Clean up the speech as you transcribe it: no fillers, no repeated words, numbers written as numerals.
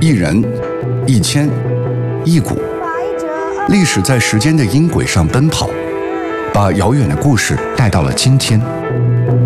一人，一千，一股，历史在时间的音轨上奔跑，把遥远的故事带到了今天。